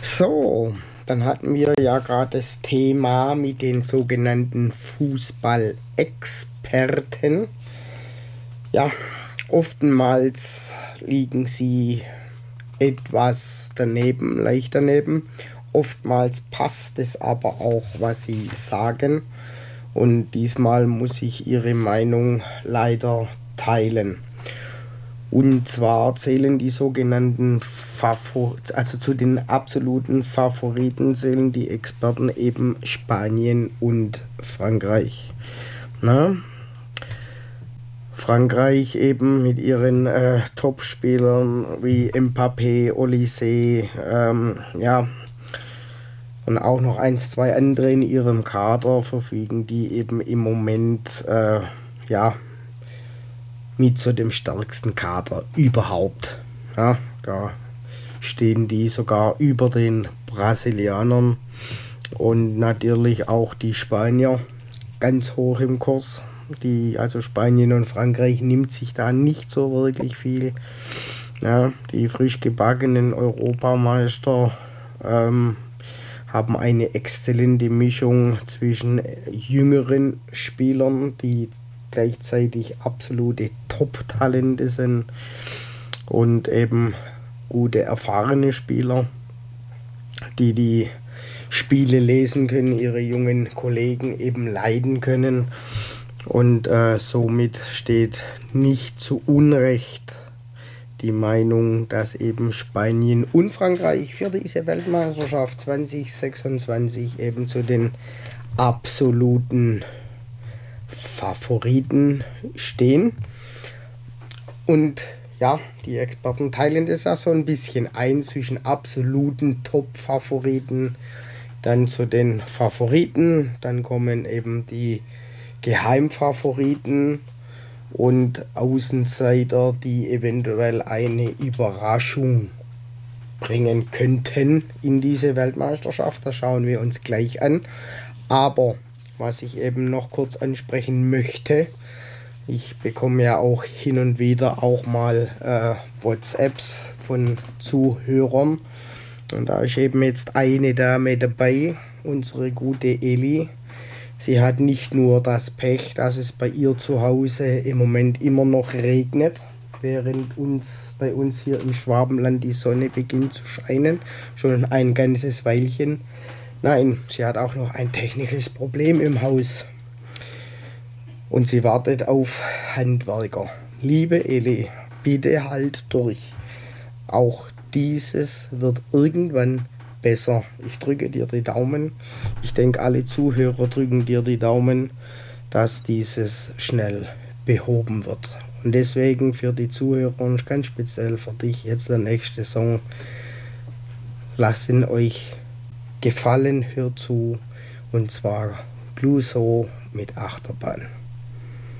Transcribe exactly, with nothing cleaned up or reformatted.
So, dann hatten wir ja gerade das Thema mit den sogenannten Fußballexperten. Ja, oftmals liegen sie etwas daneben, leicht daneben. Oftmals passt es aber auch, was sie sagen. Und diesmal muss ich ihre Meinung leider teilen. Und zwar zählen die sogenannten Favoriten, also zu den absoluten Favoriten zählen die Experten eben Spanien und Frankreich. Na? Frankreich eben mit ihren äh, Topspielern wie Mbappé, Olise, ähm, ja, und auch noch eins, zwei andere in ihrem Kader verfügen, die eben im Moment, äh, ja, mit zu dem stärksten Kader überhaupt. Ja, da stehen die sogar über den Brasilianern und natürlich auch die Spanier ganz hoch im Kurs. Die, also Spanien und Frankreich nimmt sich da nicht so wirklich viel. Ja, die frisch gebackenen Europameister ähm, haben eine exzellente Mischung zwischen jüngeren Spielern, die gleichzeitig absolute Top-Talente sind, und eben gute, erfahrene Spieler, die die Spiele lesen können, ihre jungen Kollegen eben leiden können. Und äh, somit steht nicht zu Unrecht die Meinung, dass eben Spanien und Frankreich für diese Weltmeisterschaft zwanzig sechsundzwanzig eben zu den absoluten Favoriten stehen. Und ja, die Experten teilen das ja so ein bisschen ein zwischen absoluten Top-Favoriten, dann zu den Favoriten, dann kommen eben die Geheimfavoriten und Außenseiter, die eventuell eine Überraschung bringen könnten in diese Weltmeisterschaft. Das schauen wir uns gleich an. Aber was ich eben noch kurz ansprechen möchte, ich bekomme ja auch hin und wieder auch mal äh, WhatsApps von Zuhörern. Und da ist eben jetzt eine Dame dabei, unsere gute Eli. Sie hat nicht nur das Pech, dass es bei ihr zu Hause im Moment immer noch regnet, während uns bei uns hier im Schwabenland die Sonne beginnt zu scheinen, schon ein ganzes Weilchen. Nein, sie hat auch noch ein technisches Problem im Haus. Und sie wartet auf Handwerker. Liebe Eli, bitte halt durch. Auch dieses wird irgendwann besser. Ich drücke dir die Daumen. Ich denke, alle Zuhörer drücken dir die Daumen, dass dieses schnell behoben wird. Und deswegen für die Zuhörer und ganz speziell für dich jetzt der nächste Song. Lasst ihn euch gefallen, hört zu. Und zwar Clouseau mit Achterbahn.